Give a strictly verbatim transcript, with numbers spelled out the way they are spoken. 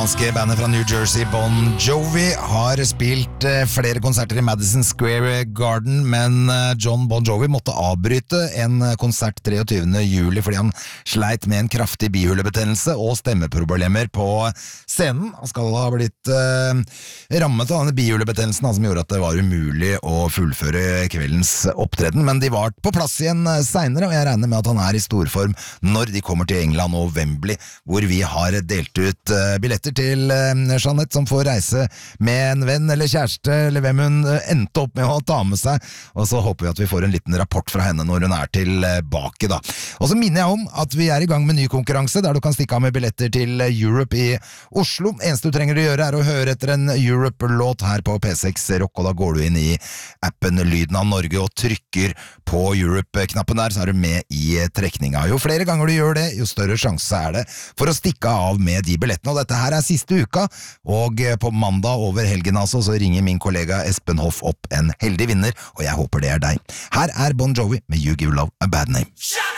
Amerikanske bandet fra New Jersey, Bon Jovi, har spilt flere konserter i Madison Square Garden, men John Bon Jovi måtte avbryte en konsert treogtyvende juli fordi han sleit med en kraftig bihulebetennelse og stemmeproblemer på scenen. Han skal ha blitt uh, rammet av denne bihulebetennelsen, som gjorde at det var umulig å fullføre kveldens opptreden, men de var på plass igjen senere, og jeg regner med at han er i storform når de kommer til England og Wembley, hvor vi har delt ut uh, billetter til uh, Jeanette, som får reise med en venn eller kjæreste, eller hvem hun uh, endte opp med å ta med seg, og så håper vi at vi får en liten rapport fra henne når hun er tilbake da. Og så minner jeg om at vi er i gang med ny konkurranse, der du kan stikke av med billetter til Europe i Oslo. Eneste du trenger å gjøre er å høre etter en Europe-låt her på P seks Rock, og da går du inn i appen Lyden av Norge og trykker på Europe-knappen der, så er du med i trekninga. Jo flere ganger du gjør det, jo større sjanse er det for å stikke av med de billettene, og dette her er siste uka, og på mandag over helgen altså, så ringer min kollega Espen Hoff opp en heldig vinner, og jeg håper det er deg. Her er Bon Jovi med You Give Love a Bad Name.